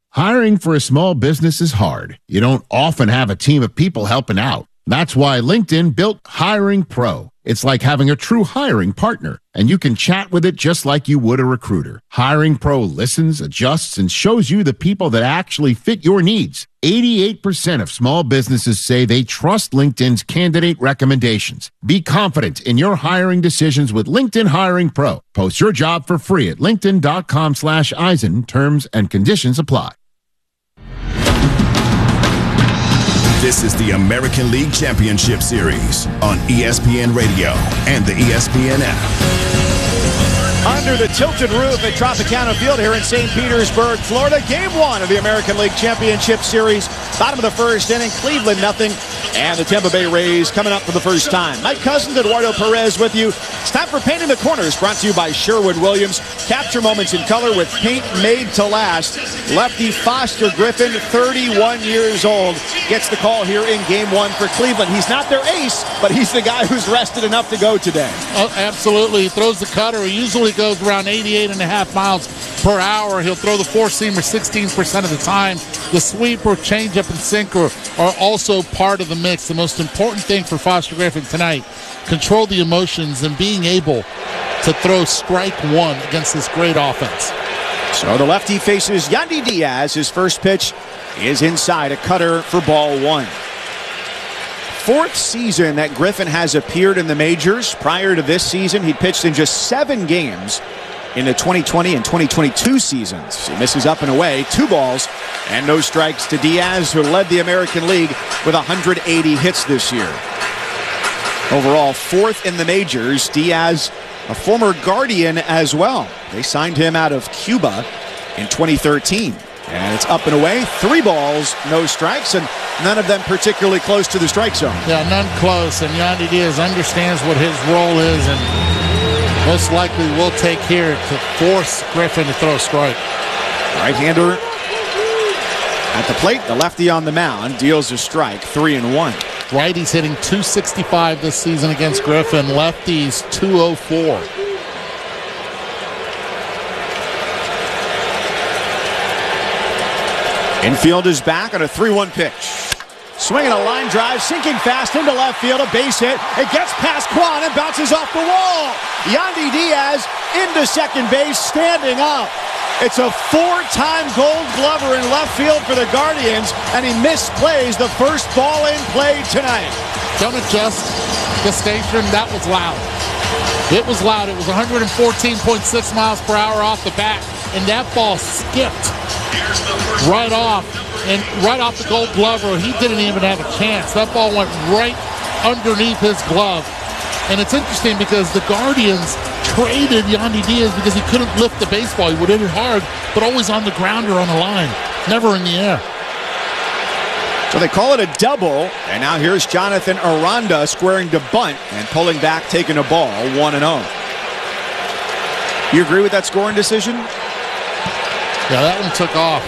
Hiring for a small business is hard. You don't often have a team of people helping out. That's why LinkedIn built Hiring Pro. It's like having a true hiring partner, and you can chat with it just like you would a recruiter. Hiring Pro listens, adjusts, and shows you the people that actually fit your needs. 88% of small businesses say they trust LinkedIn's candidate recommendations. Be confident in your hiring decisions with LinkedIn Hiring Pro. Post your job for free at linkedin.com/Eisen. Terms and conditions apply. This is the American League Championship Series on ESPN Radio and the ESPN app. Under the tilted roof at Tropicana Field here in St. Petersburg, Florida. Game 1 of the American League Championship Series. Bottom of the first inning, Cleveland nothing. And the Tampa Bay Rays coming up for the first time. Mike Cousins, Eduardo Perez with you. It's time for Painting the Corners, brought to you by Sherwin-Williams. Capture moments in color with paint made to last. Lefty Foster Griffin, 31 years old, gets the call here in Game 1 for Cleveland. He's not their ace, but he's the guy who's rested enough to go today. Oh, absolutely. He throws the cutter. He usually goes around 88.5 miles per hour. He'll throw the four-seamer 16% of the time. The sweeper, changeup, and sinker are also part of the mix. The most important thing for Foster Griffin tonight, control the emotions and being able to throw strike one against this great offense. So the lefty faces Yandy Diaz. His first pitch is inside, a cutter for ball one. Fourth season that Griffin has appeared in the majors. Prior to this season, he'd pitched in just 7 games in the 2020 and 2022 seasons. He misses up and away, 2 balls and no strikes to Diaz, who led the American League with 180 hits this year. Overall, 4th in the majors. Diaz, a former Guardian as well. They signed him out of Cuba in 2013. And it's up and away, 3 balls, no strikes, and none of them particularly close to the strike zone. Yeah, none close, and Yandy Diaz understands what his role is, and most likely will take here to force Griffin to throw a strike. Right-hander at the plate, the lefty on the mound, deals a strike, 3-1. Righty's hitting .265 this season against Griffin, lefties .204. Infield is back on a 3-1 pitch. Swinging a line drive, sinking fast into left field, a base hit. It gets past Kwan and bounces off the wall. Yandy Diaz into second base, standing up. It's a 4-time Gold Glover in left field for the Guardians, and he misplays the first ball in play tonight. Don't adjust the station. That was loud. It was loud. It was 114.6 miles per hour off the bat, and that ball skipped right off the Gold Glover. He didn't even have a chance. That ball went right underneath his glove. And it's interesting because the Guardians traded Yandy Diaz because he couldn't lift the baseball. He would hit it hard, but always on the ground or on the line, never in the air. So they call it a double, and now here's Jonathan Aranda squaring to bunt and pulling back, taking a ball, 1-0. You agree with that scoring decision? Yeah, that one took off.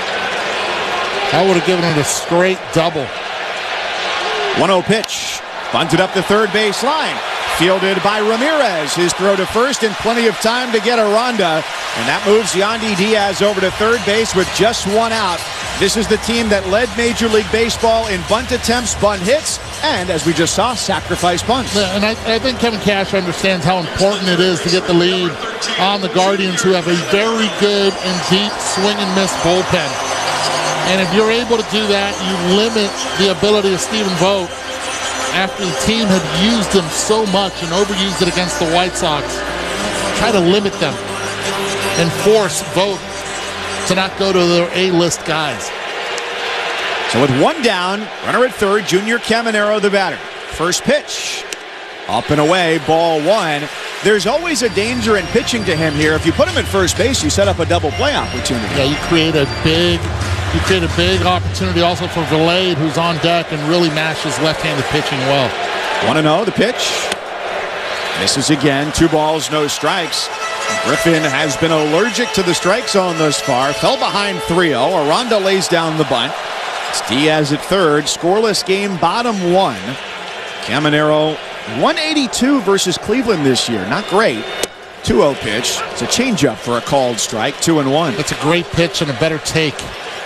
I would have given it a straight double. 1-0 pitch. Bunted up the third base line. Fielded by Ramirez. His throw to first and plenty of time to get Aranda. And that moves Yandy Diaz over to third base with just 1 out. This is the team that led Major League Baseball in bunt attempts, bunt hits, and as we just saw, sacrifice bunts. Yeah, and I think Kevin Cash understands how important it is to get the lead on the Guardians, who have a very good and deep swing and miss bullpen. And if you're able to do that, you limit the ability of Stephen Vogt after the team had used him so much and overused it against the White Sox. Try to limit them and force Vogt to not go to their A-list guys. So with 1 down, runner at third, Junior Caminero the batter. First pitch, up and away, ball 1. There's always a danger in pitching to him here. If you put him at first base, you set up a double play opportunity. Yeah, you create a big opportunity also for Vilade, who's on deck and really mashes left-handed pitching well. 1-0, the pitch. Misses again, 2 balls, no strikes. Griffin has been allergic to the strike zone thus far. Fell behind 3-0. Aranda lays down the bunt. It's Diaz at third. Scoreless game, bottom 1. Caminero, 182 versus Cleveland this year. Not great. 2-0 pitch. It's a changeup for a called strike, 2-1. It's a great pitch and a better take.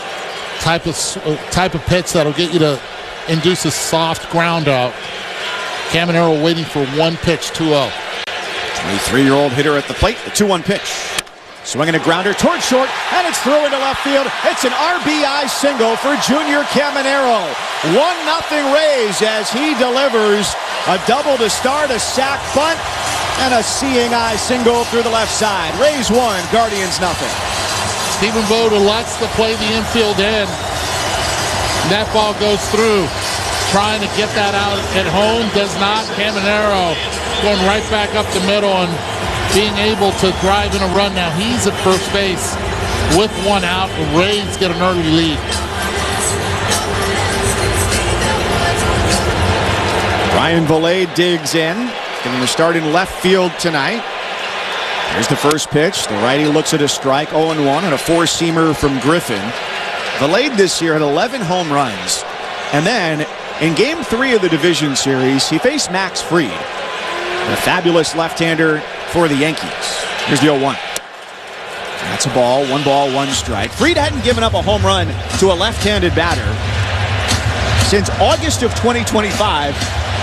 type of pitch that'll get you to induce a soft ground out. Caminero waiting for one pitch, 2-0. 23-year-old hitter at the plate, the 2-1 pitch. Swinging a grounder towards short, and it's through into left field. It's an RBI single for Junior Caminero. 1-0 Rays as he delivers a double to start, a sac bunt, and a seeing eye single through the left side. Rays 1, Guardians 0. Stephen Vogt elects to play the infield in. That ball goes through. Trying to get that out at home, does not. Caminero going right back up the middle and being able to drive in a run. Now he's at first base with one out. The Rays get an early lead. Ryan Vilade digs in. Going to start in left field tonight. Here's the first pitch. The righty looks at a strike, 0-1, and a four-seamer from Griffin. Vilade this year had 11 home runs. And then in Game 3 of the division series, he faced Max Fried, the fabulous left-hander for the Yankees. Here's the 0-1. That's a ball, 1 strike. Fried hadn't given up a home run to a left-handed batter since August of 2025.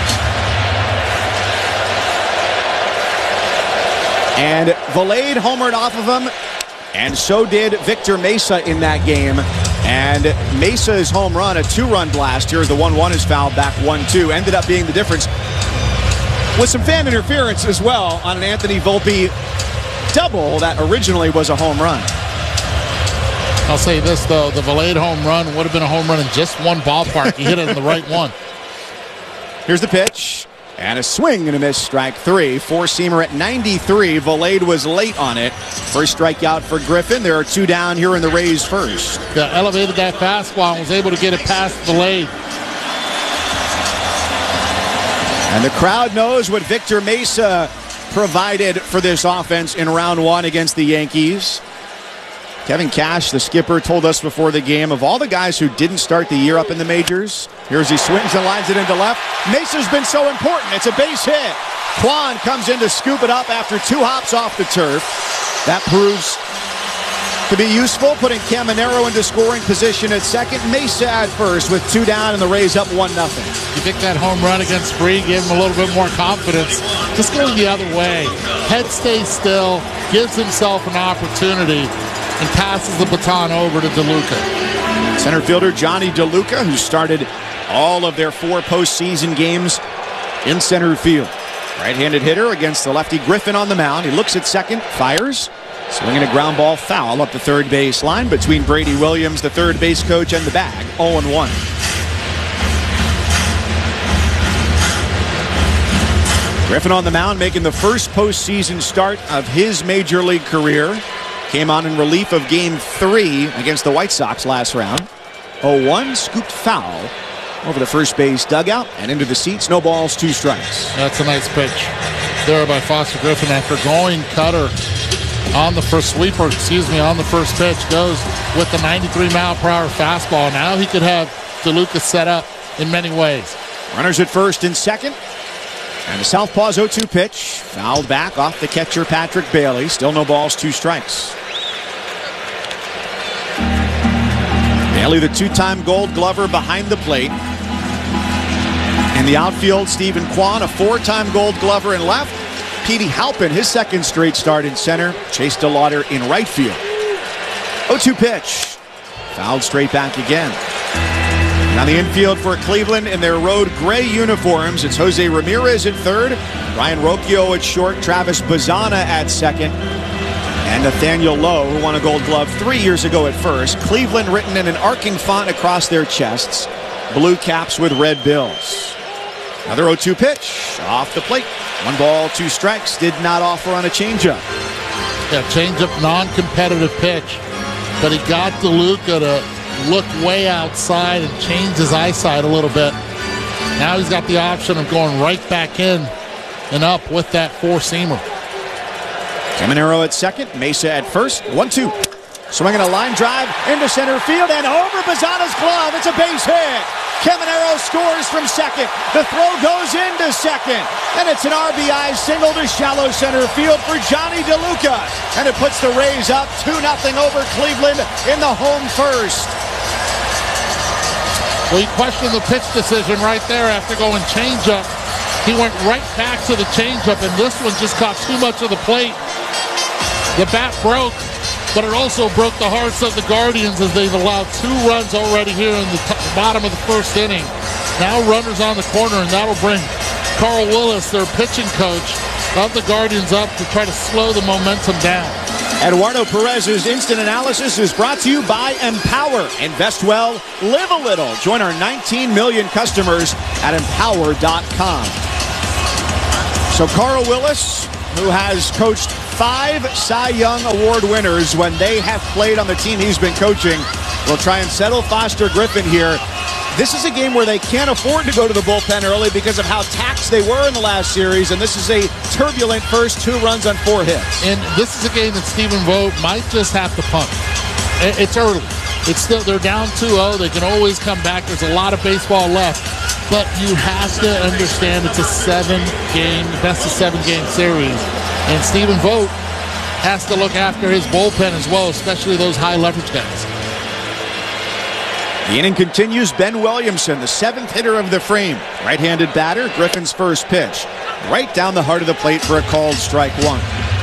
And Vilade homered off of him, and so did Victor Mesa in that game. And Mesa's home run, a 2-run blast here. The 1-1 is fouled back, 1-2. Ended up being the difference with some fan interference as well on an Anthony Volpe double that originally was a home run. I'll say this, though. The Vilade home run would have been a home run in just one ballpark. He hit it in the right one. Here's the pitch. And a swing and a miss, strike 3. Four-seamer at 93. Vilade was late on it. First strikeout for Griffin. There are 2 down here in the Rays first. Yeah, elevated that fastball and was able to get it past Vilade. And the crowd knows what Victor Mesa provided for this offense in round 1 against the Yankees. Kevin Cash, the skipper, told us before the game of all the guys who didn't start the year up in the majors. Here's he swings and lines it into left. Mesa's been so important. It's a base hit. Kwan comes in to scoop it up after 2 hops off the turf. That proves to be useful, putting Caminero into scoring position at second. Mesa at first with 2 down and the Rays up 1-0. You think that home run against Fried gave him a little bit more confidence. Just going the other way. Head stays still, gives himself an opportunity, and passes the baton over to DeLuca. Center fielder Johnny DeLuca, who started all of their 4 postseason games in center field. Right-handed hitter against the lefty Griffin on the mound. He looks at second, fires, swinging a ground ball foul up the third base line between Brady Williams, the third base coach, and the bag. 0-1. Griffin on the mound, making the first postseason start of his major league career. Came on in relief of Game 3 against the White Sox last round. 0-1, scooped foul over the first base dugout and into the seats. No balls, 2 strikes. That's a nice pitch there by Foster Griffin after going cutter on the first sweeper, on the first pitch. Goes with the 93-mile-per-hour fastball. Now he could have DeLuca set up in many ways. Runners at first and second. And the southpaw's 0-2 pitch. Fouled back off the catcher Patrick Bailey. Still no balls, 2 strikes. Bailey, the 2-time Gold Glover behind the plate. In the outfield, Stephen Kwan, a 4-time Gold Glover in left. Petey Halpin, his second straight start in center. Chase DeLauder in right field. 0-2 pitch. Fouled straight back again. And on the infield for Cleveland in their road gray uniforms, it's Jose Ramirez at third, Ryan Rocchio at short, Travis Bazzana at second, and Nathaniel Lowe, who won a Gold Glove 3 years ago at first. Cleveland written in an arcing font across their chests. Blue caps with red bills. Another 0-2 pitch off the plate. 1 ball, 2 strikes. Did not offer on a changeup. Yeah, changeup, non-competitive pitch. But he got DeLuca to look way outside and change his eyesight a little bit. Now he's got the option of going right back in and up with that 4-seamer. Caminero at second, Mesa at first. 1-2. Swinging a line drive into center field and over Bazzana's glove. It's a base hit. Caminero scores from second. The throw goes into second. And it's an RBI single to shallow center field for Johnny DeLuca. And it puts the Rays up 2-0 over Cleveland in the home first. Well, you question the pitch decision right there after going changeup. He went right back to the changeup, and this one just caught too much of the plate. The bat broke, but it also broke the hearts of the Guardians as they've allowed 2 runs already here in the bottom of the first inning. Now runners on the corner, and that'll bring Carl Willis, their pitching coach, of the Guardians up to try to slow the momentum down. Eduardo Perez's instant analysis is brought to you by Empower. Invest well, live a little. Join our 19 million customers at empower.com. So Carl Willis, who has coached 5 Cy Young Award winners when they have played on the team he's been coaching, will try and settle Foster Griffin here. This is a game where they can't afford to go to the bullpen early because of how taxed they were in the last series, and this is a turbulent first 2 runs on 4 hits. And this is a game that Stephen Vogt might just have to punt. It's early. It's still, they're down 2-0. They can always come back. There's a lot of baseball left. But you have to understand it's a 7-game, best of 7-game series. And Stephen Vogt has to look after his bullpen as well, especially those high leverage guys. The inning continues. Ben Williamson, the 7th hitter of the frame. Right-handed batter, Griffin's first pitch. Right down the heart of the plate for a called strike 1.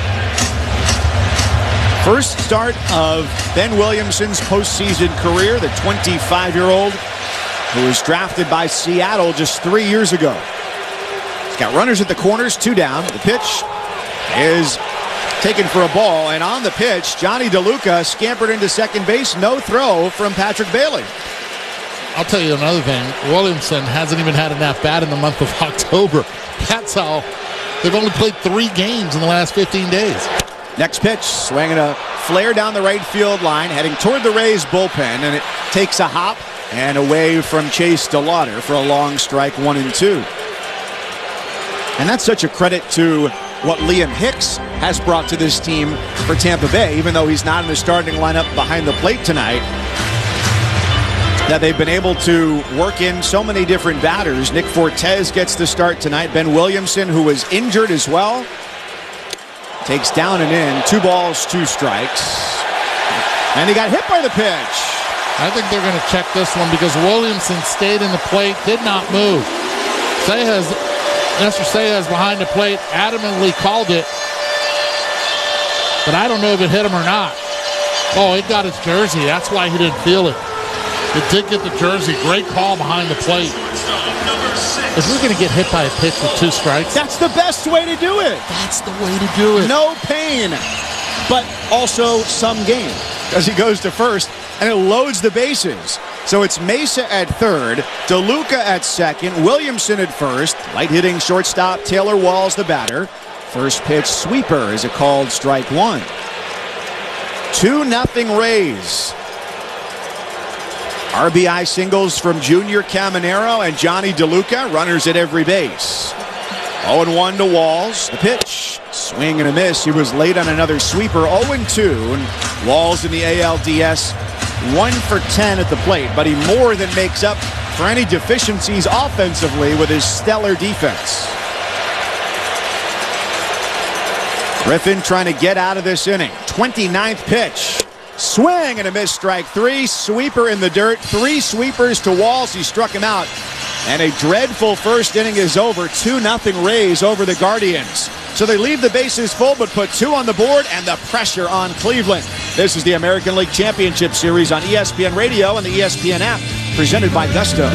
First start of Ben Williamson's postseason career, the 25-year-old who was drafted by Seattle just 3 years ago. He's got runners at the corners, 2 down. The pitch is taken for a ball, and on the pitch, Johnny DeLuca scampered into second base. No throw from Patrick Bailey. I'll tell you another thing. Williamson hasn't even had an at-bat in the month of October. That's how they've only played 3 games in the last 15 days. Next pitch, swinging a flare down the right field line, heading toward the Rays bullpen, and it takes a hop and away from Chase DeLauder for a long strike 1-2. And that's such a credit to what Liam Hicks has brought to this team for Tampa Bay, even though he's not in the starting lineup behind the plate tonight, that they've been able to work in so many different batters. Nick Fortes gets the start tonight. Ben Williamson, who was injured as well, takes down and in. 2 balls, 2 strikes. And he got hit by the pitch. I think they're going to check this one because Williamson stayed in the plate, did not move. Nestor Sejas behind the plate adamantly called it, but I don't know if it hit him or not. Oh, it got his jersey. That's why he didn't feel it. It did get the jersey. Great call behind the plate. If we're going to get hit by a pitch with 2 strikes, that's the best way to do it. That's the way to do it. No pain, but also some gain, as he goes to first, and it loads the bases. So it's Mesa at third, DeLuca at second, Williamson at first, light-hitting shortstop Taylor Walls the batter. First pitch sweeper is a called strike 1. 2-0 Rays. RBI singles from Junior Caminero and Johnny DeLuca, runners at every base. 0-1 to Walls. The pitch, swing and a miss. He was late on another sweeper. 0-2, and Walls in the ALDS 1 for 10 at the plate, but he more than makes up for any deficiencies offensively with his stellar defense. Griffin trying to get out of this inning. 29th pitch. Swing and a miss, strike 3. Sweeper in the dirt. 3 sweepers to Walls. He struck him out. And a dreadful first inning is over. 2-0 Rays over the Guardians. So they leave the bases full but put 2 on the board, and the pressure on Cleveland. This is the American League Championship Series on ESPN Radio and the ESPN app, presented by Gusto.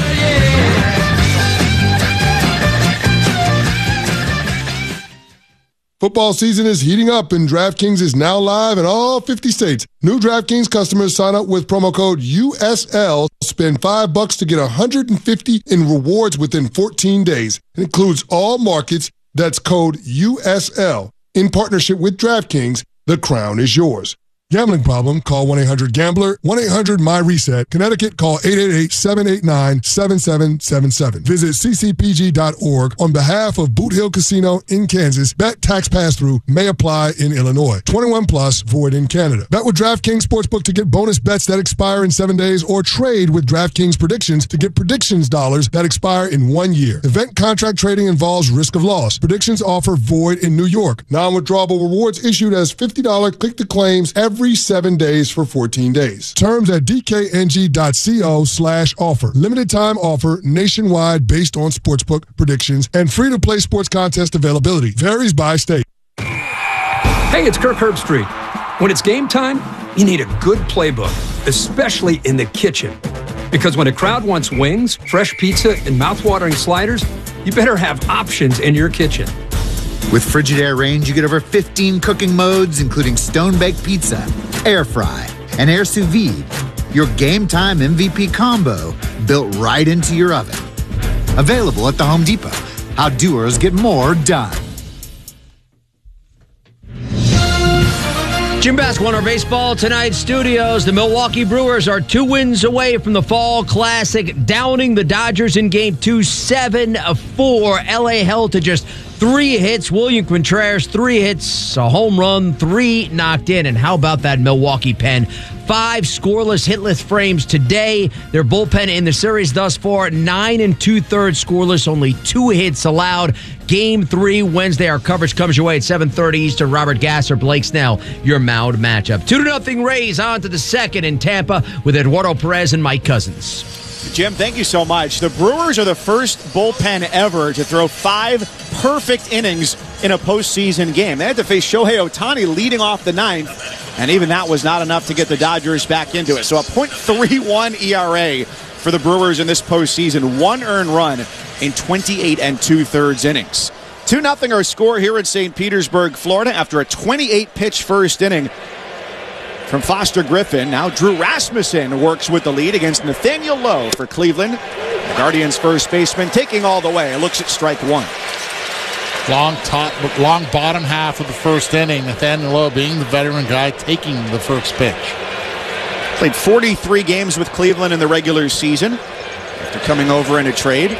Football season is heating up, and DraftKings is now live in all 50 states. New DraftKings customers sign up with promo code USL. Spend $5 to get $150 in rewards within 14 days. It includes all markets. That's code USL. In partnership with DraftKings, the crown is yours. Gambling problem? Call 1-800-GAMBLER. 1-800-MY-RESET. Connecticut, call 888-789-7777. Visit ccpg.org on behalf of Boot Hill Casino in Kansas. Bet tax pass-through may apply in Illinois. 21 plus, void in Canada. Bet with DraftKings Sportsbook to get bonus bets that expire in 7 days, or trade with DraftKings Predictions to get predictions dollars that expire in 1 year. Event contract trading involves risk of loss. Predictions offer void in New York. Non-withdrawable rewards issued as $50 click-to-claims every every 7 days for 14 days. Terms at dkng.co/offer. Limited time offer nationwide based on sportsbook predictions and free-to-play sports contest availability. Varies by state. Hey, it's Kirk Herbstreit. When it's game time, you need a good playbook, especially in the kitchen. Because when a crowd wants wings, fresh pizza, and mouthwatering sliders, you better have options in your kitchen. With Frigidaire Range, you get over 15 cooking modes, including stone-baked pizza, air fry, and air sous vide. Your game time MVP combo built right into your oven. Available at the Home Depot. How doers get more done. Jim Bass, Warner Baseball tonight's studios. The Milwaukee Brewers are 2 wins away from the Fall Classic, downing the Dodgers in Game 2, 7-4. LA held to just 3 hits. William Contreras, 3 hits, a home run, 3 knocked in. And how about that Milwaukee pen? 5 scoreless, hitless frames today. Their bullpen in the series thus far, 9 2/3 scoreless, only 2 hits allowed. Game 3 Wednesday. Our coverage comes your way at 7:30 Eastern. Robert Gasser, Blake Snell, your Mound matchup. 2-0 Rays on to the second in Tampa with Eduardo Perez and Mike Cousins. Jim, thank you so much. The Brewers are the first bullpen ever to throw 5 perfect innings in a postseason game. They had to face Shohei Ohtani leading off the 9th, and even that was not enough to get the Dodgers back into it. So a .31 ERA for the Brewers in this postseason. 1 earned run in 28 2/3 innings. 2-0 our score here in St. Petersburg, Florida, after a 28-pitch first inning from Foster Griffin. Now Drew Rasmussen works with the lead against Nathaniel Lowe for Cleveland. The Guardians' first baseman taking all the way. Looks at strike 1. Long bottom half of the first inning. Nathaniel Lowe being the veteran guy taking the first pitch. Played 43 games with Cleveland in the regular season after coming over in a trade.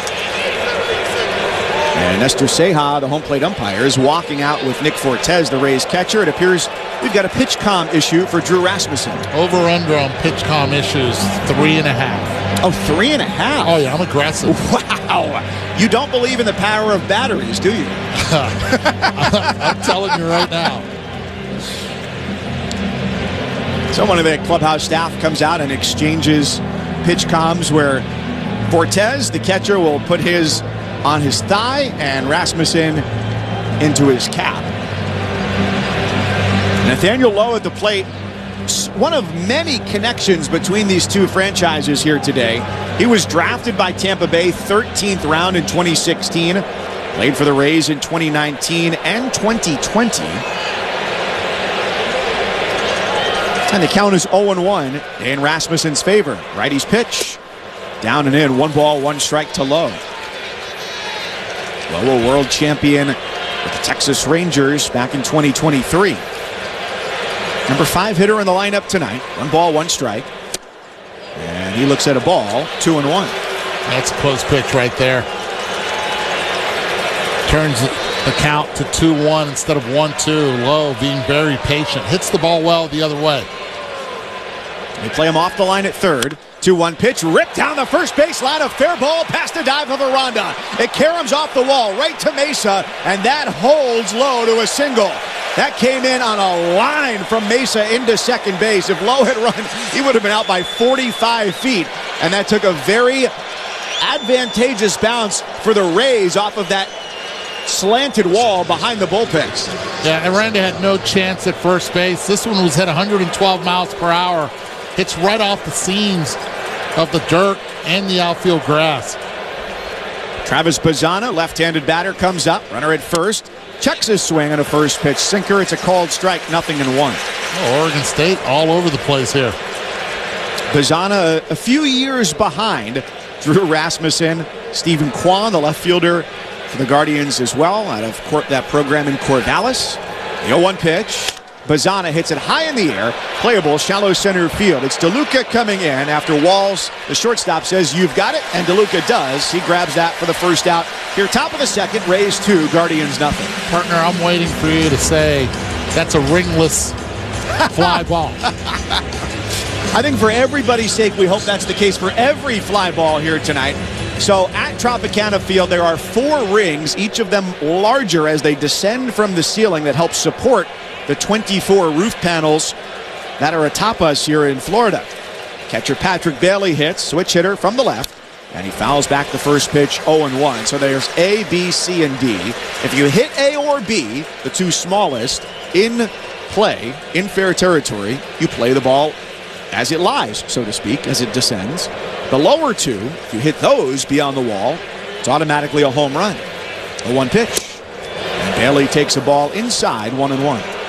And Nestor Ceja, the home plate umpire, is walking out with Nick Fortes, the Rays catcher. It appears we've got a pitch comm issue for Drew Rasmussen. Over-under on pitch comm issues, 3.5. Oh, 3.5? Oh, yeah, I'm aggressive. Wow. You don't believe in the power of batteries, do you? I'm telling you right now. So one of the clubhouse staff comes out and exchanges pitch comms where Fortes, the catcher, will put his on his thigh and Rasmussen into his cap. Nathaniel Lowe at the plate. One of many connections between these two franchises here today. He was drafted by Tampa Bay, 13th round in 2016. Played for the Rays in 2019 and 2020. And the count is 0-1 in Rasmussen's favor. Righty's pitch. Down and in. 1 ball, 1 strike to Lowe. Lowe, a world champion with the Texas Rangers back in 2023. Number 5 hitter in the lineup tonight. 1 ball, 1 strike. And he looks at a ball, 2-1. That's a close pitch right there. Turns the count to 2-1 instead of 1-2. Lowe being very patient. Hits the ball well the other way. They play him off the line at third. 2-1 pitch, ripped down the first base line. A fair ball past the dive of Aranda. It caroms off the wall right to Mesa, and that holds Lowe to a single. That came in on a line from Mesa into second base. If Lowe had run, he would have been out by 45 feet. And that took a very advantageous bounce for the Rays off of that slanted wall behind the bullpen. Yeah, Aranda had no chance at first base. This one was hit 112 miles per hour. Hits right off the seams of the dirt and the outfield grass. Travis Bazzana, left-handed batter, comes up. Runner at first. Checks his swing on a first pitch sinker. It's a called strike, 0-1. Oh, Oregon State all over the place here. Bazzana a few years behind Drew Rasmussen. Stephen Kwan, the left fielder for the Guardians as well, out of that program in Corvallis. The 0-1 pitch. Bazzana hits it high in the air, playable shallow center field. It's DeLuca coming in after Walls, the shortstop, says, "You've got it," and DeLuca does. He grabs that for the first out. Here, top of the second, Rays 2, Guardians nothing. Partner, I'm waiting for you to say that's a ringless fly ball. I think for everybody's sake, we hope that's the case for every fly ball here tonight. So at Tropicana Field, there are 4 rings, each of them larger as they descend from the ceiling, that help support the 24 roof panels that are atop us here in Florida. Catcher Patrick Bailey hits, switch hitter from the left, and he fouls back the first pitch 0-1. So there's A, B, C, and D. If you hit A or B, the two smallest, in play, in fair territory, you play the ball as it lies, so to speak, as it descends. The lower two, if you hit those beyond the wall, it's automatically a home run. The 1 pitch. And Bailey takes a ball inside, 1-1.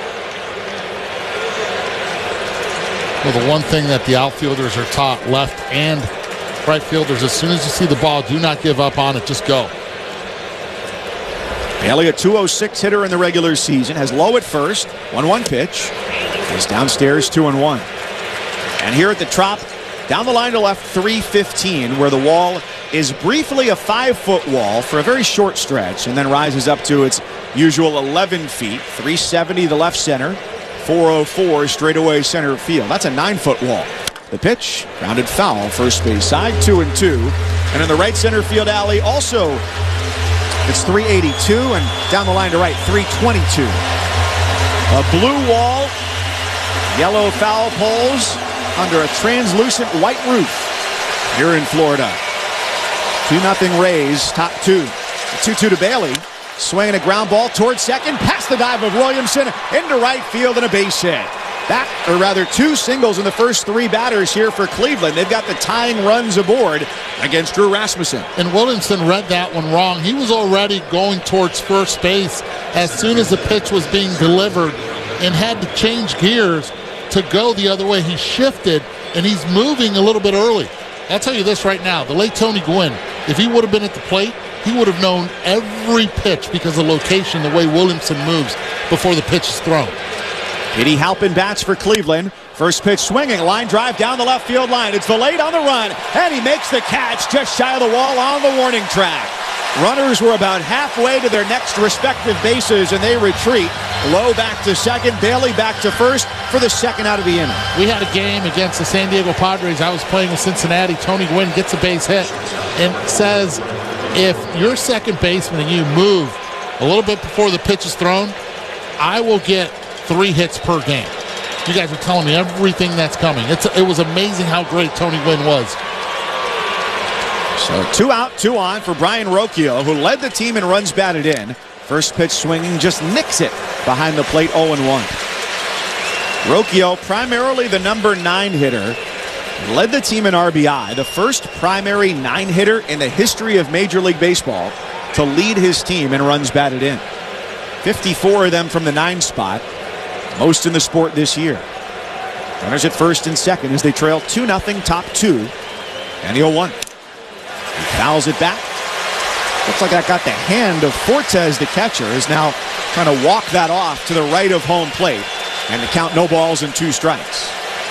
Well, the one thing that the outfielders are taught, left and right fielders, as soon as you see the ball, do not give up on it, just go. Bailey, a .206 hitter in the regular season, has low at first, 1-1 pitch. He's downstairs, 2-1. And here at the Trop, down the line to left, 315, where the wall is briefly a 5-foot wall for a very short stretch, and then rises up to its usual 11 feet, 370 the left center, 404 straightaway center field. That's a 9-foot wall. The pitch, grounded foul, first base side, 2-2. And in the right center field alley, also, it's 382, and down the line to right, 322. A blue wall, yellow foul poles under a translucent white roof here in Florida. 2-0 Rays, top 2. 2-2 to Bailey. Swinging a ground ball towards second, past the dive of Williamson, into right field and a base hit. That, or rather 2 singles in the first 3 batters here for Cleveland. They've got the tying runs aboard against Drew Rasmussen. And Williamson read that one wrong. He was already going towards first base as soon as the pitch was being delivered and had to change gears to go the other way. He shifted, and he's moving a little bit early. I'll tell you this right now. The late Tony Gwynn, if he would have been at the plate, he would have known every pitch because of the location, the way Williamson moves before the pitch is thrown. Eddie Halpin bats for Cleveland. First pitch swinging, line drive down the left field line. It's delayed on the run, and he makes the catch just shy of the wall on the warning track. Runners were about halfway to their next respective bases, and they retreat. Lowe back to second, Bailey back to first for the second out of the inning. We had a game against the San Diego Padres. I was playing with Cincinnati. Tony Gwynn gets a base hit and says, if you're second baseman and you move a little bit before the pitch is thrown, I will get 3 hits per game. You guys are telling me everything that's coming. It was amazing how great Tony Gwynn was. So 2 out, 2 on for Brian Rocchio, who led the team in runs batted in. First pitch swinging, just nicks it behind the plate, 0-1. Rocchio, primarily the number 9 hitter, led the team in RBI, the first primary 9-hitter in the history of Major League Baseball to lead his team in runs batted in. 54 of them from the 9 spot, most in the sport this year. Runners at first and second as they trail 2-0, top 2, and the 0-1. He fouls it back. Looks like that got the hand of Fortes, the catcher, is now trying to walk that off to the right of home plate, and the count, no balls and 2 strikes.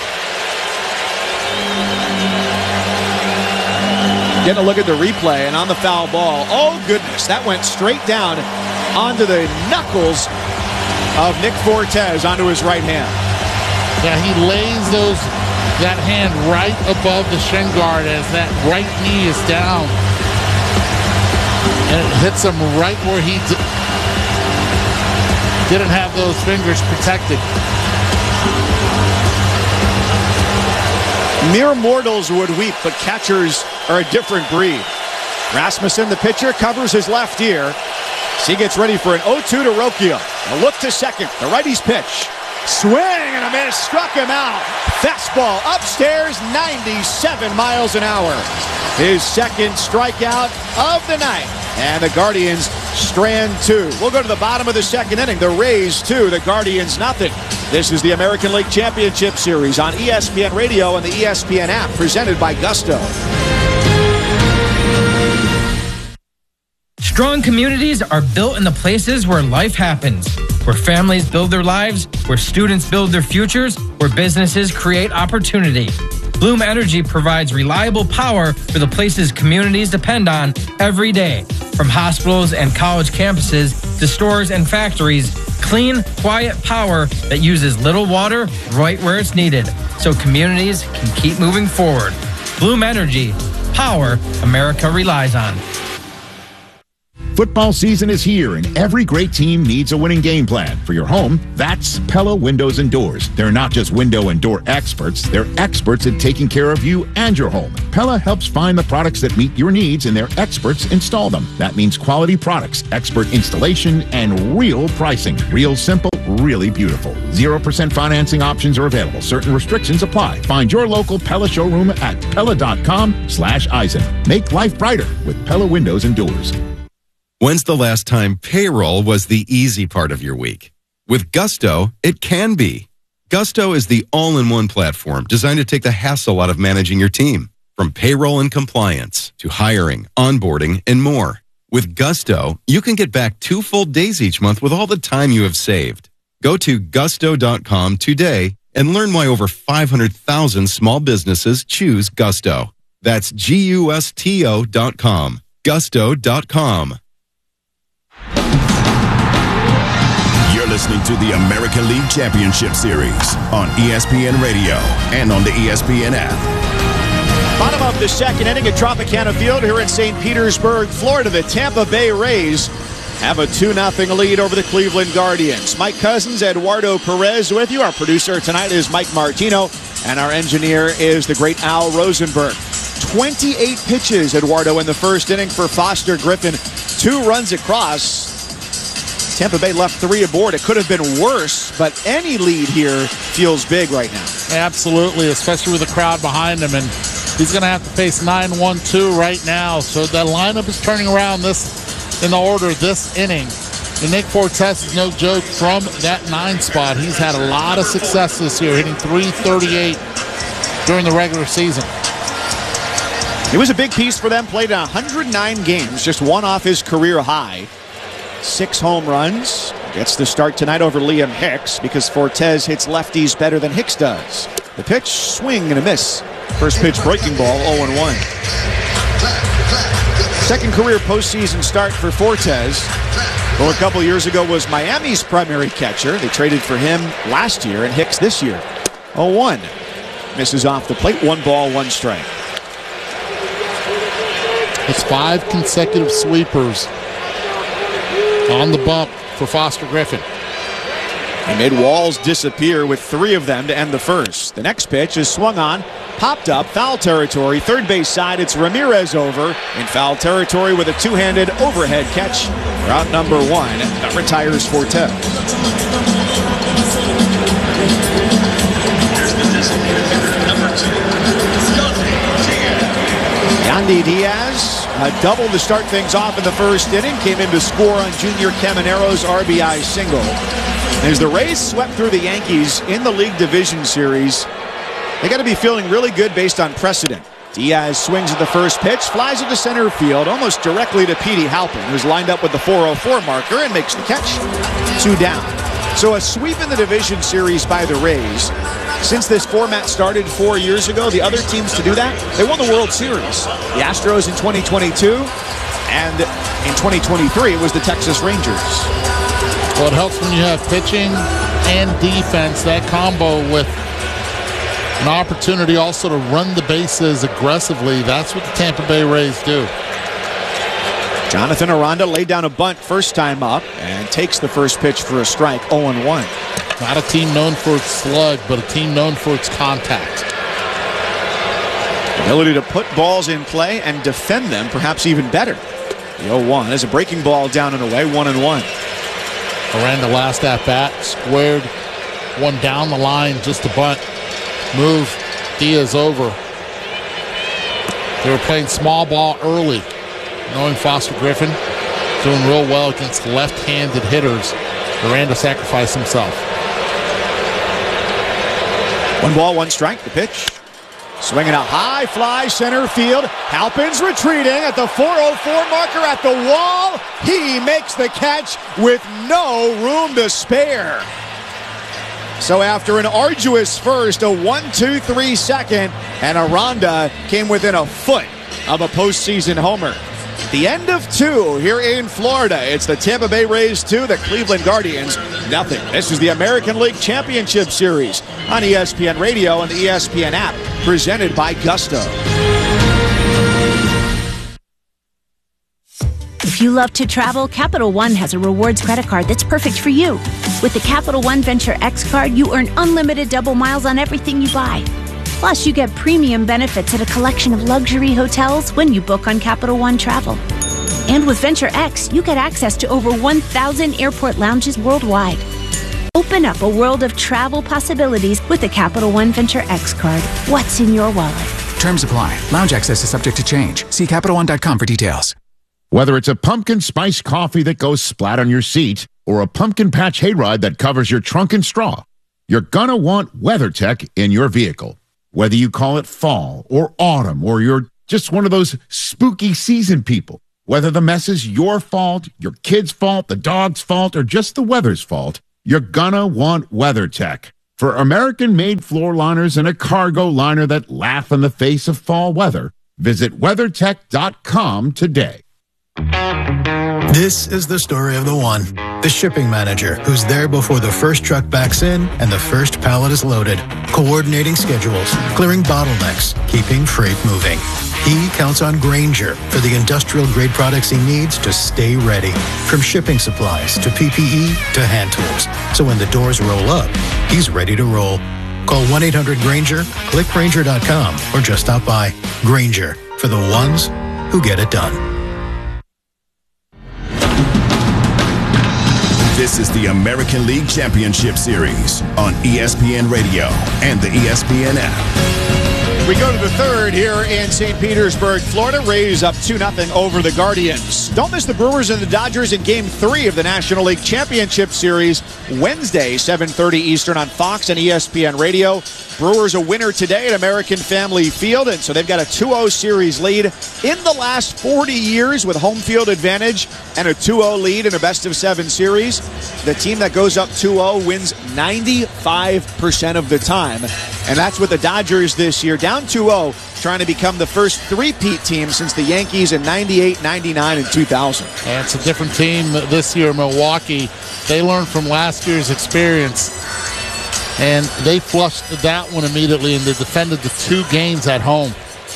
Getting a look at the replay, and on the foul ball, oh goodness, that went straight down onto the knuckles of Nick Fortes onto his right hand. Yeah, he lays that hand right above the shin guard as that right knee is down. And it hits him right where he didn't have those fingers protected. Mere mortals would weep, but catchers are a different breed. Rasmussen, the pitcher, covers his left ear. He gets ready for an 0-2 to Rocchio. A look to second. The righty's pitch. Swing and a miss. Struck him out. Fastball upstairs, 97 miles an hour. His second strikeout of the night. And the Guardians strand 2. We'll go to the bottom of the second inning. The Rays 2, the Guardians nothing. This is the American League Championship Series on ESPN Radio and the ESPN app, presented by Gusto. Strong communities are built in the places where life happens, where families build their lives, where students build their futures, where businesses create opportunity. Bloom Energy provides reliable power for the places communities depend on every day. From hospitals and college campuses to stores and factories, clean, quiet power that uses little water right where it's needed, so communities can keep moving forward. Bloom Energy, power America relies on. Football season is here, and every great team needs a winning game plan. For your home, that's Pella Windows and Doors. They're not just window and door experts, they're experts at taking care of you and your home. Pella helps find the products that meet your needs, and their experts install them. That means quality products, expert installation, and real pricing. Real simple, really beautiful. 0% financing options are available. Certain restrictions apply. Find your local Pella showroom at Pella.com/Eisen. Make life brighter with Pella Windows and Doors. When's the last time payroll was the easy part of your week? With Gusto, it can be. Gusto is the all-in-one platform designed to take the hassle out of managing your team. From payroll and compliance to hiring, onboarding, and more. With Gusto, you can get back 2 full days each month with all the time you have saved. Go to gusto.com today and learn why over 500,000 small businesses choose Gusto. That's GUSTO.com. Gusto.com. You're listening to the American League Championship Series on ESPN Radio and on the ESPN app. Bottom of the second inning at Tropicana Field here in St. Petersburg, Florida. The Tampa Bay Rays have a 2-0 lead over the Cleveland Guardians. Mike Cousins, Eduardo Perez with you. Our producer tonight is Mike Martino, and our engineer is the great Al Rosenberg. 28 pitches, Eduardo, in the first inning for Foster Griffin. 2 runs across. Tampa Bay left 3 aboard. It could have been worse, but any lead here feels big right now. Absolutely, especially with the crowd behind him. And he's going to have to face 9-1-2 right now. So the lineup is turning around in the order this inning. And Nick Fortes is no joke from that 9 spot. He's had a lot of success this year, hitting .338 during the regular season. It was a big piece for them. Played 109 games, just 1 off his career high. 6 home runs. Gets the start tonight over Liam Hicks because Fortes hits lefties better than Hicks does. The pitch, swing and a miss. First pitch, breaking ball, 0-1. Second career postseason start for Fortes. Well, a couple years ago was Miami's primary catcher. They traded for him last year, and Hicks this year. 0-1. Misses off the plate. 1 ball, 1 strike. It's 5 consecutive sweepers on the bump for Foster Griffin. He made walls disappear with 3 of them to end the first. The next pitch is swung on, popped up, foul territory, third base side. It's Ramirez over in foul territory with a 2-handed overhead catch. Route number 1. That retires Fortes. Yandy Diaz doubled to start things off in the first inning. Came in to score on Junior Caminero's RBI single. As the Rays swept through the Yankees in the League Division Series, they got to be feeling really good based on precedent. Diaz swings at the first pitch, flies it to center field, almost directly to Petey Halpin, who's lined up with the 404 marker and makes the catch. 2 down. So a sweep in the Division Series by the Rays. Since this format started 4 years ago, the other teams to do that, they won the World Series. The Astros in 2022, and in 2023, it was the Texas Rangers. Well, it helps when you have pitching and defense, that combo with an opportunity also to run the bases aggressively. That's what the Tampa Bay Rays do. Jonathan Aranda laid down a bunt first time up and takes the first pitch for a strike, 0-1. Not a team known for its slug, but a team known for its contact. Ability to put balls in play and defend them perhaps even better. The 0-1 is a breaking ball down and away, 1-1. Aranda last at bat, squared one down the line just to bunt. Move Diaz over. They were playing small ball early, knowing Foster Griffin doing real well against left-handed hitters. Aranda sacrificed himself. 1 ball, 1 strike. The pitch. Swinging a high fly center field. Halpin's retreating at the 404 marker at the wall. He makes the catch with no room to spare. So after an arduous first, a 1-2-3 second, and Aranda came within a foot of a postseason homer. The end of 2 here in Florida. It's the Tampa Bay Rays 2, the Cleveland Guardians 0. This is the American League Championship Series on ESPN Radio and the ESPN app, presented by Gusto. If you love to travel, Capital One has a rewards credit card that's perfect for you. With the Capital One Venture X card, you earn unlimited double miles on everything you buy. Plus, you get premium benefits at a collection of luxury hotels when you book on Capital One Travel. And with Venture X, you get access to over 1,000 airport lounges worldwide. Open up a world of travel possibilities with the Capital One Venture X card. What's in your wallet? Terms apply. Lounge access is subject to change. See CapitalOne.com for details. Whether it's a pumpkin spice coffee that goes splat on your seat or a pumpkin patch hayride that covers your trunk and straw, you're gonna want WeatherTech in your vehicle. Whether you call it fall or autumn or you're just one of those spooky season people, whether the mess is your fault, your kid's fault, the dog's fault, or just the weather's fault, you're gonna want WeatherTech. For American-made floor liners and a cargo liner that laugh in the face of fall weather, visit WeatherTech.com today. This is the story of the one, the shipping manager who's there before the first truck backs in and the first pallet is loaded, coordinating schedules, clearing bottlenecks, keeping freight moving. He counts on Grainger for the industrial-grade products he needs to stay ready, from shipping supplies to PPE to hand tools. So when the doors roll up, he's ready to roll. Call 1-800-GRAINGER, click Grainger.com, or just stop by. Grainger, for the ones who get it done. This is the American League Championship Series on ESPN Radio and the ESPN app. We go to the third here in St. Petersburg, Florida. Rays up 2-0 over the Guardians. Don't miss the Brewers and the Dodgers in Game 3 of the National League Championship Series, Wednesday, 7:30 Eastern on Fox and ESPN Radio. Brewers a winner today at American Family Field, and so they've got a 2-0 series lead in the last 40 years with home field advantage and a 2-0 lead in a best-of-7 series. The team that goes up 2-0 wins 95% of the time, and that's with the Dodgers this year, down 2-0, trying to become the first three-peat team since the Yankees in 98, 99, and 2000. And it's a different team this year, Milwaukee. They learned from last year's experience, and they flushed that one immediately, and they defended the 2 games at home.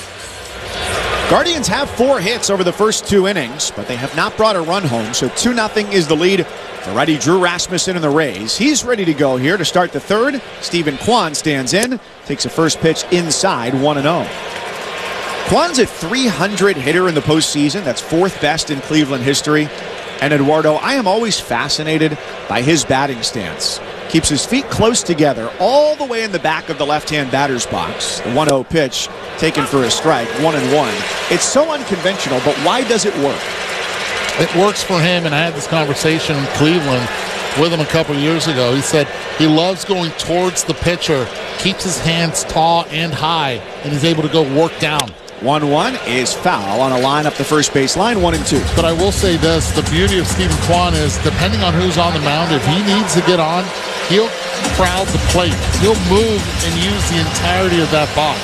Guardians have 4 hits over the first 2 innings, but they have not brought a run home, so 2-0 is the lead for righty Drew Rasmussen and the Rays. He's ready to go here to start the third. Stephen Kwan stands in, takes a first pitch inside, 1-0. Kwan's a 300 hitter in the postseason. That's 4th best in Cleveland history. And Eduardo, I am always fascinated by his batting stance. Keeps his feet close together all the way in the back of the left-hand batter's box. The 1-0 pitch taken for a strike, 1-1. It's so unconventional, but why does it work? It works for him, and I had this conversation in Cleveland with him a couple years ago. He said he loves going towards the pitcher, keeps his hands tall and high, and he's able to go work down. 1-1 is foul on a line up the first base line, 1-2. But I will say this, the beauty of Stephen Kwan is, depending on who's on the mound, if he needs to get on, he'll crowd the plate. He'll move and use the entirety of that box.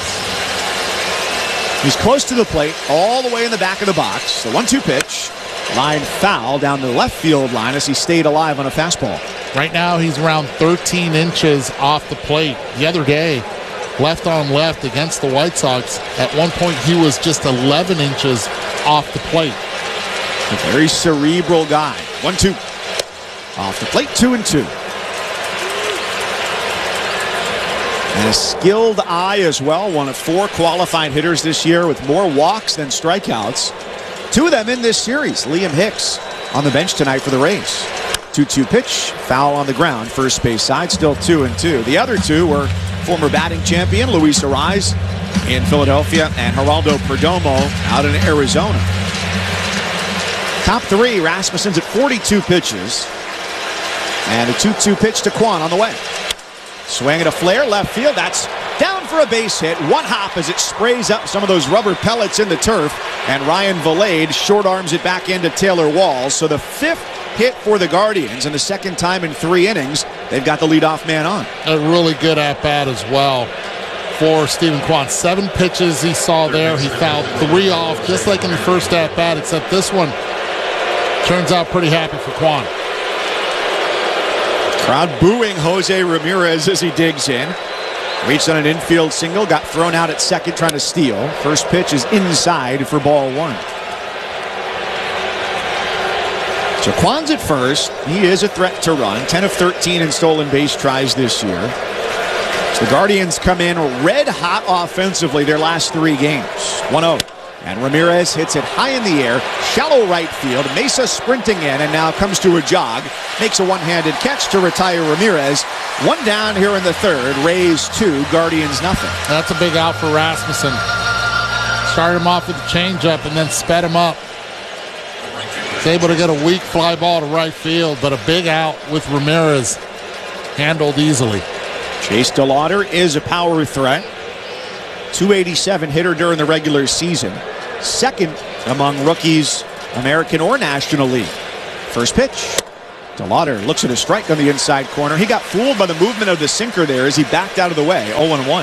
He's close to the plate, all the way in the back of the box. The 1-2 pitch. Line foul down the left field line as he stayed alive on a fastball. Right now he's around 13 inches off the plate. The other day, left on left against the White Sox, at one point he was just 11 inches off the plate. A very cerebral guy. 1-2. Off the plate, 2-2. And a skilled eye as well. One of 4 qualified hitters this year with more walks than strikeouts. 2 of them in this series. Liam Hicks on the bench tonight for the Rays. 2-2 pitch, foul on the ground, first base side, still 2-2. The other 2 were former batting champion Luis Arraez in Philadelphia and Geraldo Perdomo out in Arizona. Top 3, Rasmussen's at 42 pitches. And a 2-2 pitch to Kwan on the way. Swing at a flare, left field. That's down for a base hit. One hop as it sprays up some of those rubber pellets in the turf. And Ryan Valade short arms it back into Taylor Walls. So the 5th hit for the Guardians, and the 2nd time in 3 innings they've got the leadoff man on. A really good at-bat as well for Stephen Kwan. 7 pitches he saw there. He fouled 3 off, just like in the first at-bat, except this one turns out pretty happy for Kwan. Crowd booing Jose Ramirez as he digs in. Reached on an infield single, got thrown out at second trying to steal. First pitch is inside for ball 1. Jaquan's at first. He is a threat to run. 10 of 13 in stolen base tries this year. So the Guardians come in red hot offensively their last 3 games. 1-0. And Ramirez hits it high in the air, shallow right field. Mesa sprinting in and now comes to a jog. Makes a one-handed catch to retire Ramirez. 1 down here in the third. Rays 2, Guardians nothing. That's a big out for Rasmussen. Started him off with a changeup and then sped him up. He's able to get a weak fly ball to right field, but a big out with Ramirez handled easily. Chase DeLauder is a power threat. 287 hitter during the regular season. Second among rookies, American or National League. First pitch. DeLauder looks at a strike on the inside corner. He got fooled by the movement of the sinker there as he backed out of the way. 0-1.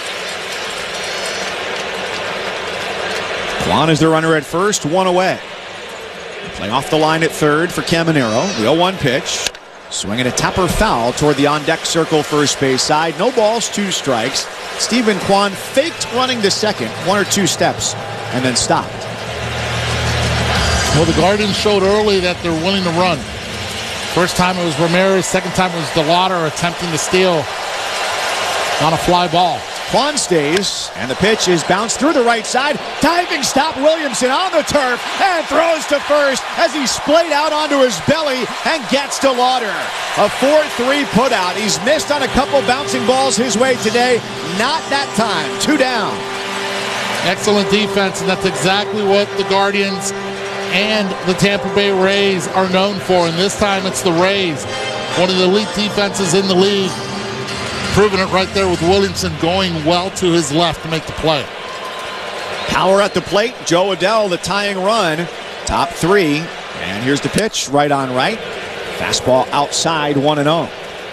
Kwan is the runner at first, 1 away. Play off the line at third for Caminero. The 0-1 pitch. Swinging a topper foul toward the on-deck circle first base side. No balls, 2 strikes. Stephen Kwan faked running to second, 1 or 2 steps, and then stopped. Well, the Guardians showed early that they're willing to run. First time it was Ramirez. Second time it was DeLauder attempting to steal on a fly ball. Kwan stays, and the pitch is bounced through the right side. Diving stop, Williamson on the turf and throws to first as he splayed out onto his belly and gets DeLauder. A 4-3 putout. He's missed on a couple bouncing balls his way today. Not that time. 2 down. Excellent defense, and that's exactly what the Guardians and the Tampa Bay Rays are known for. And this time it's the Rays, one of the elite defenses in the league. Proving it right there with Williamson going well to his left to make the play. Power at the plate. Joe Adell, the tying run. Top 3. And here's the pitch. Right on right. Fastball outside, 1-0.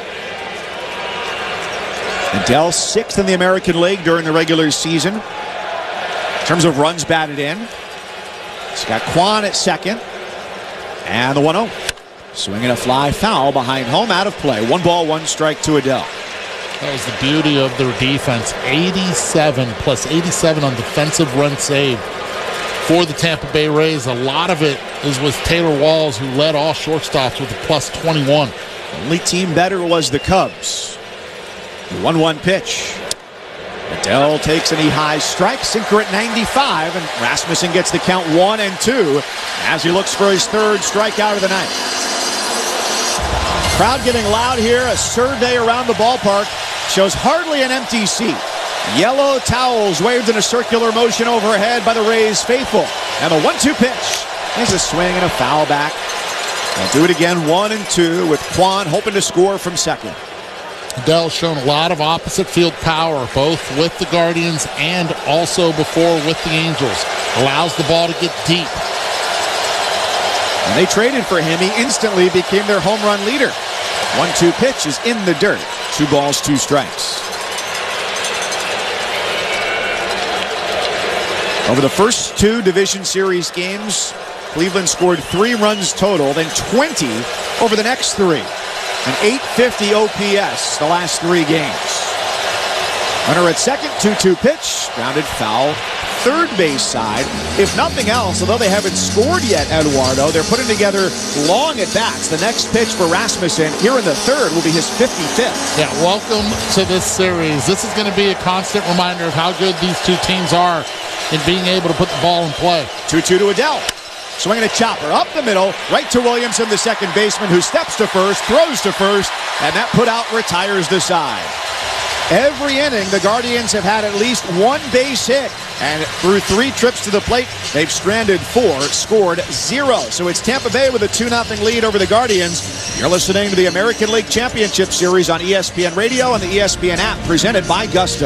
Adell 6th in the American League during the regular season. In terms of runs batted in. He's got Kwan at second. And the 1-0. Swinging a fly foul behind home, out of play. 1 ball, 1 strike to Adell. That was the beauty of their defense. 87 plus 87 on defensive run saved for the Tampa Bay Rays. A lot of it is with Taylor Walls, who led all shortstops with a plus 21. Only team better was the Cubs. The 1-1 pitch. Adell takes an high strike, sinker at 95, and Rasmussen gets the count 1-2 as he looks for his 3rd strikeout of the night. Crowd getting loud here. A survey around the ballpark shows hardly an empty seat. Yellow towels waved in a circular motion overhead by the Rays faithful. And the 1-2 pitch. There's a swing and a foul back. They'll do it again, 1-2, with Kwan hoping to score from second. Adell's shown a lot of opposite field power, both with the Guardians and also before with the Angels. Allows the ball to get deep. When they traded for him, he instantly became their home run leader. 1-2 pitch is in the dirt. 2 balls, 2 strikes. Over the first 2 division series games, Cleveland scored 3 runs total, then 20 over the next 3. An 850 OPS the last 3 games. Runner at second, 2-2 pitch, grounded foul. Third base side. If nothing else, although they haven't scored yet, Eduardo, they're putting together long at-bats. The next pitch for Rasmussen here in the third will be his 55th. Yeah, welcome to this series. This is going to be a constant reminder of how good these 2 teams are in being able to put the ball in play. 2-2 to Adell. Swinging a chopper up the middle, right to Williamson, the second baseman, who steps to first, throws to first, and that put out retires the side. Every inning, the Guardians have had at least 1 base hit. And through 3 trips to the plate, they've stranded 4, scored 0. So it's Tampa Bay with a 2-0 lead over the Guardians. You're listening to the American League Championship Series on ESPN Radio and the ESPN app, presented by Gusto.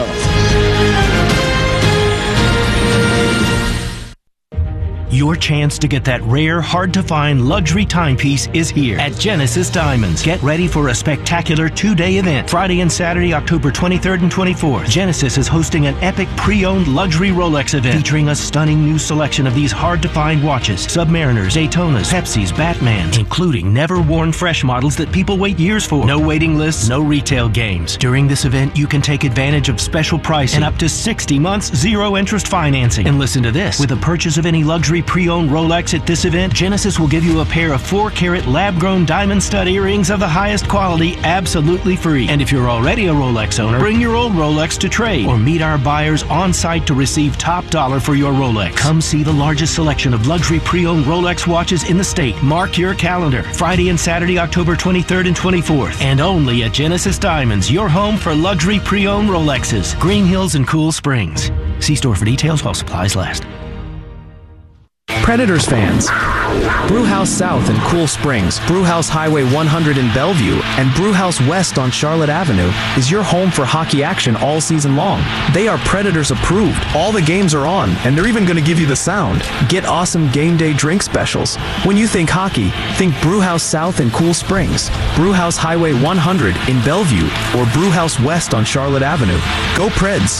Your chance to get that rare, hard-to-find luxury timepiece is here at Genesis Diamonds. Get ready for a spectacular 2-day event. Friday and Saturday, October 23rd and 24th. Genesis is hosting an epic pre-owned luxury Rolex event featuring a stunning new selection of these hard-to-find watches. Submariners, Daytonas, Pepsis, Batmans, including never-worn fresh models that people wait years for. No waiting lists, no retail games. During this event, you can take advantage of special pricing and up to 60 months, 0-interest financing. And listen to this. With a purchase of any luxury pre-owned Rolex at this event, Genesis will give you a pair of 4-carat lab-grown diamond stud earrings of the highest quality absolutely free. And if you're already a Rolex owner, bring your old Rolex to trade or meet our buyers on site to receive top dollar for your Rolex. Come see the largest selection of luxury pre-owned Rolex watches in the state. Mark your calendar. Friday and Saturday, October 23rd and 24th. And only at Genesis Diamonds, your home for luxury pre-owned Rolexes. Green Hills and Cool Springs. See store for details while supplies last. Predators fans, Brewhouse South in Cool Springs, Brewhouse Highway 100 in Bellevue, and Brewhouse West on Charlotte Avenue is your home for hockey action all season long. They are Predators approved. All the games are on, and they're even going to give you the sound. Get awesome game day drink specials. When you think hockey, think Brewhouse South in Cool Springs, Brewhouse Highway 100 in Bellevue, or Brewhouse West on Charlotte Avenue. Go Preds!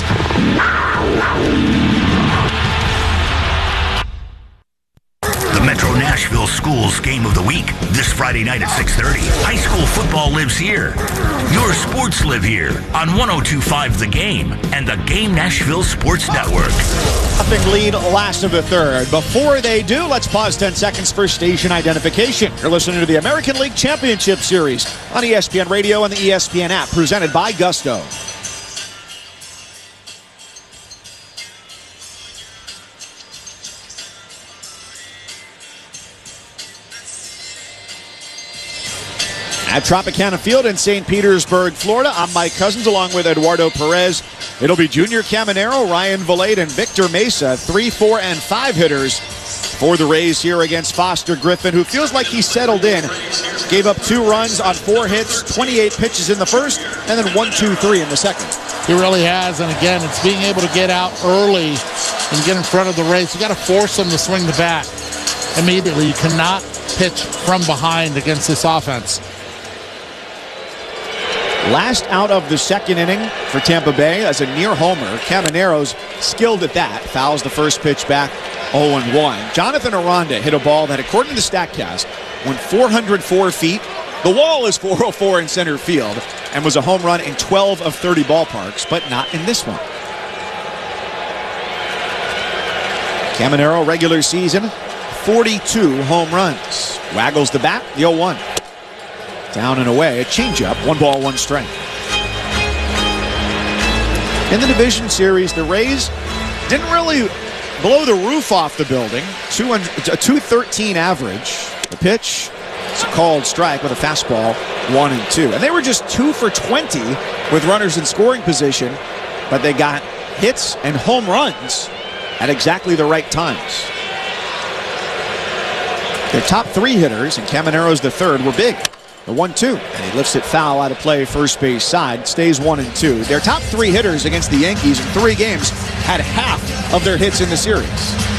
The Metro Nashville Schools Game of the Week, this Friday night at 6:30. High school football lives here. Your sports live here on 102.5 The Game and the Game Nashville Sports Network. Nothing lead last of the third. Before they do, let's pause 10 seconds for station identification. You're listening to the American League Championship Series on ESPN Radio and the ESPN app, presented by Gusto. At Tropicana Field in St. Petersburg, Florida, I'm Mike Cousins along with Eduardo Perez. It'll be Junior Caminero, Ryan Valade, and Victor Mesa, 3, 4, and 5 hitters for the Rays here against Foster Griffin, who feels like he's settled in. Gave up 2 runs on 4 hits, 28 pitches in the first, and then 1, 2, 3 in the second. He really has, and again, it's being able to get out early and get in front of the Rays. You got to force them to swing the bat immediately. You cannot pitch from behind against this offense. Last out of the second inning for Tampa Bay as a near homer. Caminero's skilled at that. Fouls the first pitch back, 0-1. Jonathan Aranda hit a ball that, according to the StatCast, went 404 feet. The wall is 404 in center field and was a home run in 12 of 30 ballparks, but not in this one. Caminero, regular season, 42 home runs. Waggles the bat, the 0-1. Down and away, a changeup, 1 ball, 1 strike. In the division series, the Rays didn't really blow the roof off the building. A 213 average. The pitch is a called strike with a fastball, 1-2. And they were just 2 for 20 with runners in scoring position, but they got hits and home runs at exactly the right times. Their top 3 hitters, and Caminero's the third, were big. The 1-2, and he lifts it foul out of play first base side. Stays 1-2. Their top 3 hitters against the Yankees in 3 games had half of their hits in the series.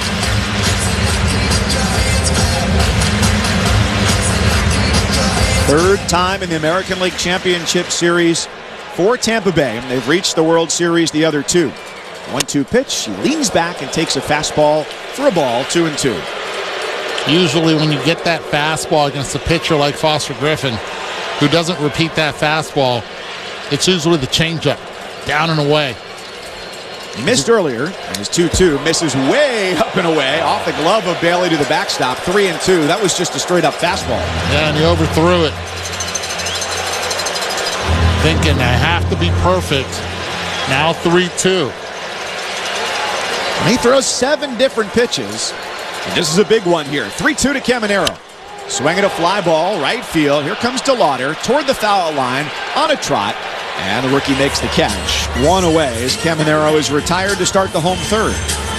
Third time in the American League Championship Series for Tampa Bay. They've reached the World Series the other 2. 1-2 pitch. He leans back and takes a fastball for a ball, 2-2. Usually when you get that fastball against a pitcher like Foster Griffin, who doesn't repeat that fastball, it's usually the changeup, down and away. He missed earlier, and his 2-2 misses way up and away, off the glove of Bailey to the backstop, 3-2. That was just a straight-up fastball. Yeah, and he overthrew it. Thinking, I have to be perfect. Now 3-2. And he throws 7 different pitches. And this is a big one here. 3-2 to Caminero. Swinging a fly ball, right field. Here comes DeLauder toward the foul line on a trot. And the rookie makes the catch. 1 away as Caminero is retired to start the home third.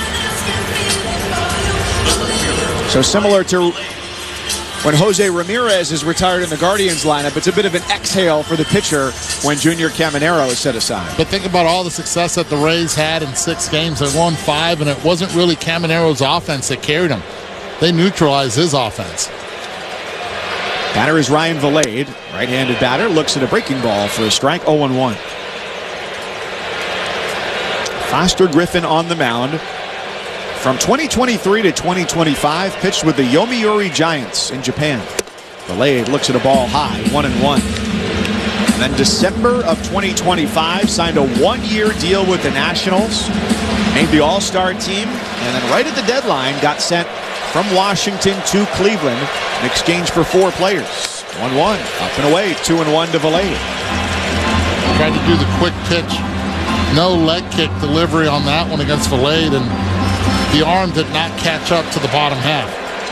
So similar to when Jose Ramirez is retired in the Guardians lineup, it's a bit of an exhale for the pitcher when Junior Caminero is set aside. But think about all the success that the Rays had in 6 games. They won 5, and it wasn't really Caminero's offense that carried them. They neutralized his offense. Batter is Ryan Valade. Right-handed batter looks at a breaking ball for a strike, 0-1. Foster Griffin on the mound. From 2023 to 2025, pitched with the Yomiuri Giants in Japan. Valade looks at a ball high, 1-1. And then December of 2025, signed a 1-year deal with the Nationals, made the All-Star team, and then right at the deadline got sent from Washington to Cleveland in exchange for 4 players. 1-1, up and away, 2-1 to Valade. Tried to do the quick pitch. No leg kick delivery on that one against Valade, and the arm did not catch up to the bottom half.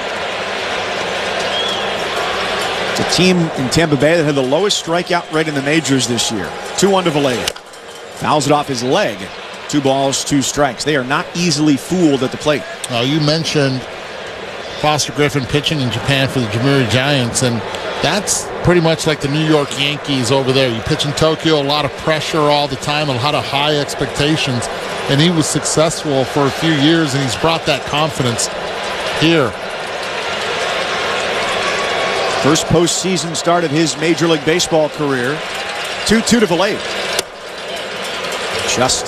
It's a team in Tampa Bay that had the lowest strikeout rate in the majors this year. 2-1 to Valade. Fouls it off his leg. 2 balls, 2 strikes. They are not easily fooled at the plate. Now, you mentioned Foster Griffin pitching in Japan for the Yomiuri Giants, and that's pretty much like the New York Yankees over there. You pitch in Tokyo, a lot of pressure all the time, a lot of high expectations, and he was successful for a few years, and he's brought that confidence here. First postseason start of his Major League Baseball career. 2-2 to Valade. Just